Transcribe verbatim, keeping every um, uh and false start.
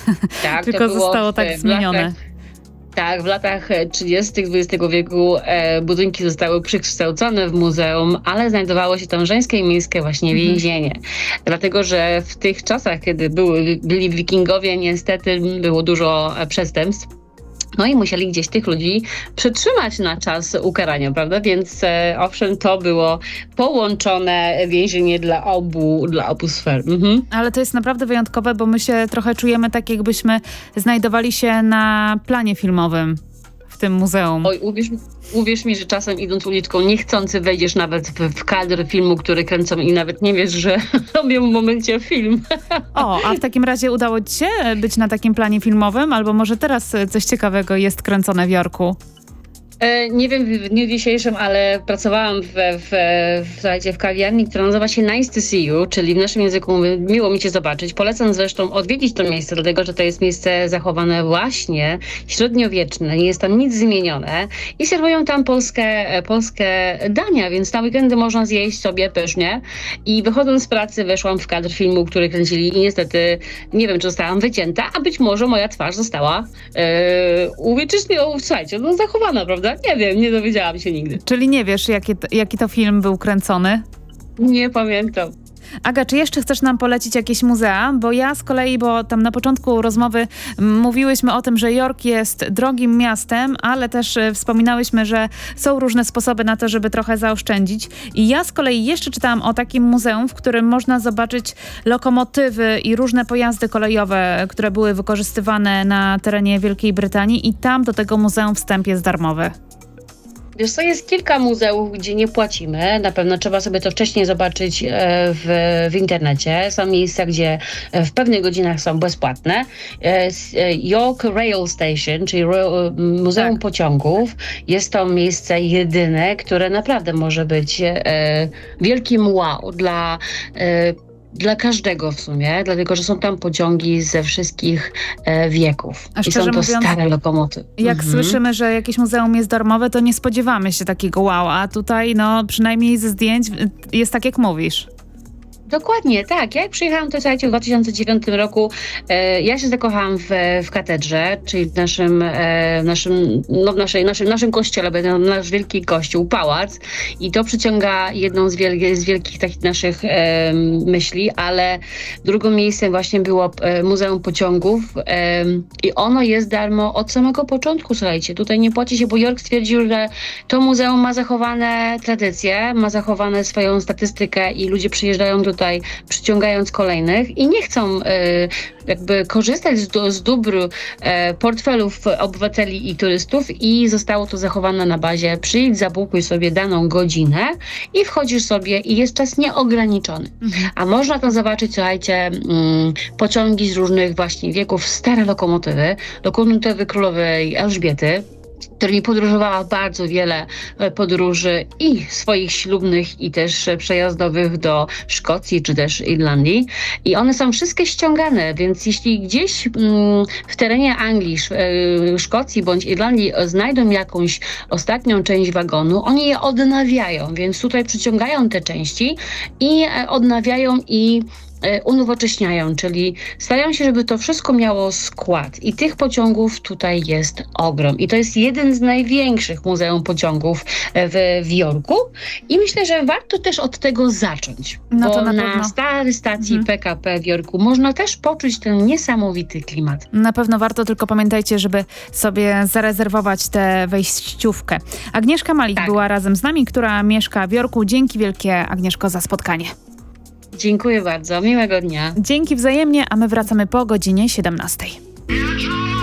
Tak, Tylko to było zostało w, tak w zmienione. latach, tak, w latach trzydziestych dwudziestego wieku e, budynki zostały przekształcone w muzeum, ale znajdowało się tam żeńskie i miejskie właśnie Mhm. więzienie. Dlatego, że w tych czasach, kiedy były, byli wikingowie, niestety było dużo e, przestępstw. No i musieli gdzieś tych ludzi przetrzymać na czas ukarania, prawda? Więc e, owszem, to było połączone więzienie dla obu, dla obu sfer. Mhm. Ale to jest naprawdę wyjątkowe, bo my się trochę czujemy tak, jakbyśmy znajdowali się na planie filmowym w tym muzeum. Oj, uwierz, uwierz mi, że czasem idąc uliczką niechcący wejdziesz nawet w, w kadr filmu, który kręcą i nawet nie wiesz, że robią w momencie film. O, a w takim razie udało ci się być na takim planie filmowym? Albo może teraz coś ciekawego jest kręcone w Jorku? E, nie wiem w dniu dzisiejszym, ale pracowałam w, w, w, słuchajcie, w kawiarni, która nazywa się Nice to See You, czyli w naszym języku mówię, miło mi cię zobaczyć. Polecam zresztą odwiedzić to miejsce, dlatego że to jest miejsce zachowane właśnie średniowieczne, nie jest tam nic zmienione i serwują tam polskie, polskie dania, więc na weekendy można zjeść sobie pysznie. I wychodząc z pracy weszłam w kadr filmu, który kręcili i niestety nie wiem, czy zostałam wycięta, a być może moja twarz została e, uwieczniona, słuchajcie, no zachowana, prawda? Nie wiem, nie dowiedziałam się nigdy. Czyli nie wiesz, jaki, jaki to film był kręcony? Nie pamiętam. Aga, czy jeszcze chcesz nam polecić jakieś muzea? Bo ja z kolei, bo tam na początku rozmowy mówiłyśmy o tym, że Jork jest drogim miastem, ale też e, wspominałyśmy, że są różne sposoby na to, żeby trochę zaoszczędzić. I ja z kolei jeszcze czytałam o takim muzeum, w którym można zobaczyć lokomotywy i różne pojazdy kolejowe, które były wykorzystywane na terenie Wielkiej Brytanii i tam do tego muzeum wstęp jest darmowy. Wiesz co, jest kilka muzeów, gdzie nie płacimy. Na pewno trzeba sobie to wcześniej zobaczyć e, w, w internecie. Są miejsca, gdzie e, w pewnych godzinach są bezpłatne. E, s- e, York Rail Station, czyli ro, Muzeum Tak. Pociągów, jest to miejsce jedyne, które naprawdę może być e, wielkim wow dla e, dla każdego w sumie, dlatego że są tam pociągi ze wszystkich e, wieków. A I są szczerze to mówiąc, stare lokomotywy. Jak Mhm. słyszymy, że jakieś muzeum jest darmowe, to nie spodziewamy się takiego wow, a tutaj no przynajmniej ze zdjęć jest tak jak mówisz. Dokładnie, tak. Ja jak przyjechałam, to słuchajcie, w dwa tysiące dziewiątym roku e, ja się zakochałam w, w katedrze, czyli w naszym, e, naszym, no w naszej, naszym, naszym kościele, będzie nasz wielki kościół, pałac i to przyciąga jedną z, wiel, z wielkich takich naszych e, myśli, ale drugim miejscem właśnie było e, Muzeum Pociągów e, i ono jest darmo od samego początku, słuchajcie. Tutaj nie płaci się, bo York stwierdził, że to muzeum ma zachowane tradycje, ma zachowane swoją statystykę i ludzie przyjeżdżają do tutaj przyciągając kolejnych i nie chcą e, jakby korzystać z, do, z dóbr e, portfelów obywateli i turystów i zostało to zachowane na bazie przyjdź, zabukuj sobie daną godzinę i wchodzisz sobie i jest czas nieograniczony. Mhm. A można tam zobaczyć, słuchajcie, mm, pociągi z różnych właśnie wieków, stare lokomotywy, lokomotywy królowej Elżbiety, którymi podróżowała bardzo wiele e, podróży i swoich ślubnych i też e, przejazdowych do Szkocji czy też Irlandii. I one są wszystkie ściągane, więc jeśli gdzieś mm, w terenie Anglii, Sz- e, Szkocji bądź Irlandii e, znajdą jakąś ostatnią część wagonu, oni je odnawiają, więc tutaj przyciągają te części i e, odnawiają i e, unowocześniają, czyli starają się, żeby to wszystko miało skład. I tych pociągów tutaj jest ogrom. I to jest jeden z największych muzeum pociągów e, w, w Jorku. I myślę, że warto też od tego zacząć. No bo to na na, pewno. starej stacji Mhm. P K P w Jorku można też poczuć ten niesamowity klimat. Na pewno warto, tylko pamiętajcie, żeby sobie zarezerwować tę wejściówkę. Agnieszka Malik Tak. była razem z nami, która mieszka w Jorku. Dzięki wielkie, Agnieszko, za spotkanie. Dziękuję bardzo. Miłego dnia. Dzięki wzajemnie, a my wracamy po godzinie siedemnastej.